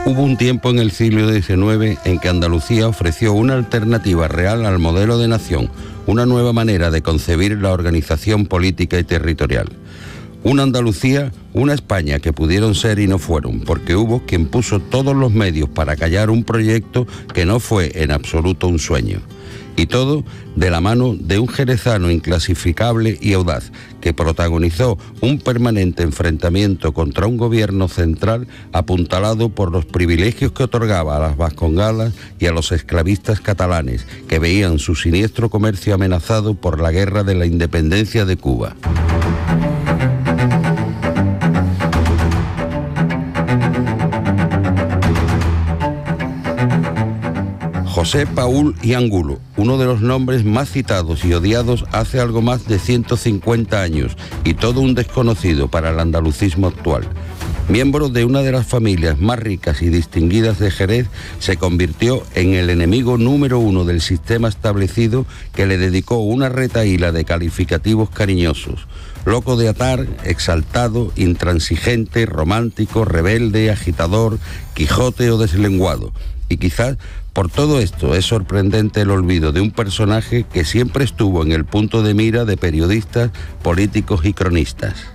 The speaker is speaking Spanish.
Hubo un tiempo en el siglo XIX en que Andalucía ofreció una alternativa real al modelo de nación, una nueva manera de concebir la organización política y territorial. Una Andalucía, una España que pudieron ser y no fueron, porque hubo quien puso todos los medios para callar un proyecto que no fue en absoluto un sueño. Y todo de la mano de un jerezano inclasificable y audaz, que protagonizó un permanente enfrentamiento contra un gobierno central apuntalado por los privilegios que otorgaba a las vascongadas y a los esclavistas catalanes, que veían su siniestro comercio amenazado por la guerra de la independencia de Cuba. José Paúl y Angulo, uno de los nombres más citados y odiados hace algo más de 150 años y todo un desconocido para el andalucismo actual. Miembro de una de las familias más ricas y distinguidas de Jerez, se convirtió en el enemigo número uno del sistema establecido, que le dedicó una retahíla de calificativos cariñosos: loco de atar, exaltado, intransigente, romántico, rebelde, agitador, Quijote o deslenguado. Y quizás por todo esto es sorprendente el olvido de un personaje que siempre estuvo en el punto de mira de periodistas, políticos y cronistas.